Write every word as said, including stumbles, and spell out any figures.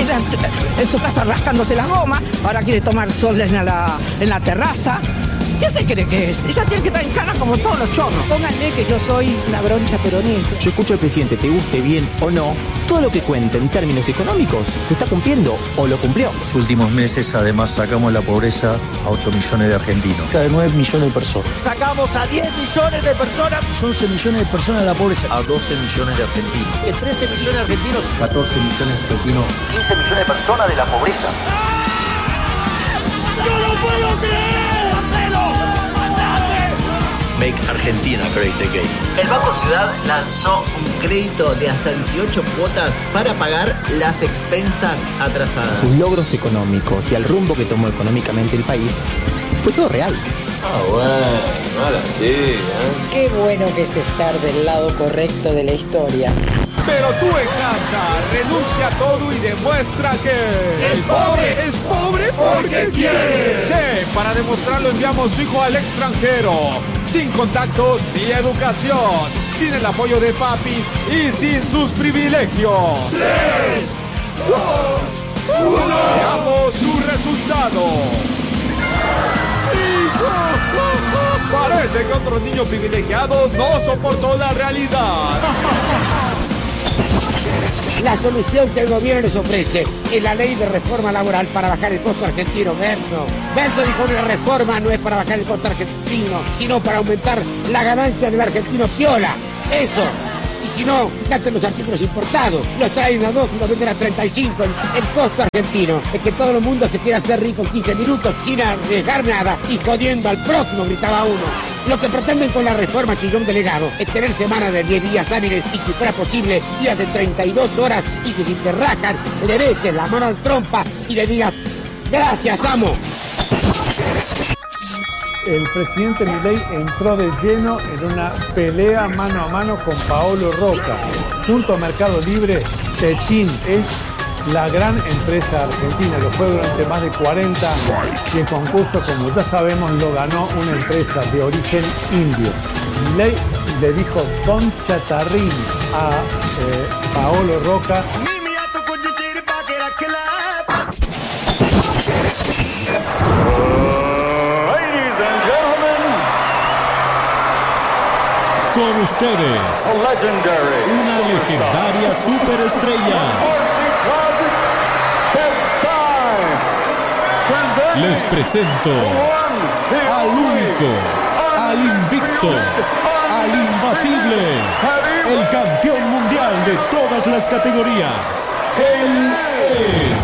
antes en su casa rascándose las gomas, ahora quiere tomar sol en la, en la terraza. ¿Qué se cree que es? Ella tiene que estar en cana como todos los chorros. Pónganle que yo soy una broncha peronista. Yo escucho al presidente, te guste bien o no, todo lo que cuenta en términos económicos se está cumpliendo o lo cumplió. Los últimos meses, además, sacamos la pobreza a ocho millones de argentinos. Cada nueve millones de personas. Sacamos a diez millones de personas. once millones de personas de la pobreza. A doce millones de argentinos. De trece millones de argentinos. catorce millones de argentinos. quince millones de personas de la pobreza. ¡No lo puedo creer! Make Argentina great again. El Banco Ciudad lanzó un crédito de hasta dieciocho cuotas para pagar las expensas atrasadas. Sus logros económicos y el rumbo que tomó económicamente el país fue todo real. Ah, bueno, ahora sí, ¿eh? Qué bueno que es estar del lado correcto de la historia. Pero tú en casa renuncia a todo y demuestra que el pobre es pobre porque quiere. Sí, para demostrarlo enviamos su hijo al extranjero, sin contactos ni educación, sin el apoyo de papi y sin sus privilegios. Tres, dos, uno. Veamos su resultado. ¡Hijo! Parece que otro niño privilegiado no soportó la realidad. La solución que el gobierno les ofrece es la ley de reforma laboral para bajar el costo argentino. Verso. Verso dijo que la reforma no es para bajar el costo argentino, sino para aumentar la ganancia del argentino piola. Eso. Y si no, fíjate los artículos importados. Los traen a dos y los venden a treinta y cinco. El, el costo argentino es que todo el mundo se quiera hacer rico en quince minutos sin arriesgar nada y jodiendo al próximo, gritaba uno. Lo que pretenden con la reforma, chillón delegado, es tener semanas de diez días hábiles y, si fuera posible, días de treinta y dos horas, y que si te rajan, le beses la mano al trompa y le digas, gracias, amo. El presidente Milei entró de lleno en una pelea mano a mano con Paolo Roca. Junto a Mercado Libre, Techin es la gran empresa argentina. Lo fue durante más de cuarenta años. Y el concurso, como ya sabemos, lo ganó una empresa de origen indio. Milei le dijo Don Chatarrín a eh, Paolo Roca. Con ustedes, una legendaria superestrella. Les presento al único, al invicto, al imbatible, el campeón mundial de todas las categorías.